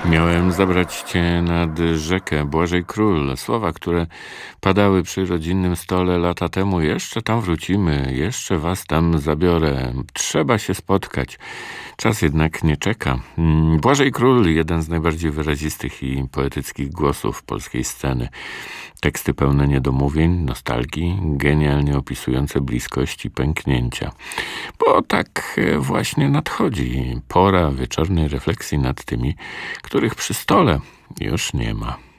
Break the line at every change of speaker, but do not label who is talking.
Miałem zabrać cię nad rzekę, Błażej Król. Słowa, które padały przy rodzinnym stole lata temu. Jeszcze tam wrócimy, jeszcze was tam zabiorę. Trzeba się spotkać. Czas jednak nie czeka. Błażej Król, jeden z najbardziej wyrazistych i poetyckich głosów polskiej sceny. Teksty pełne niedomówień, nostalgii, genialnie opisujące bliskość i pęknięcia. Bo tak właśnie nadchodzi pora wieczornej refleksji nad tymi, których przy stole już nie ma.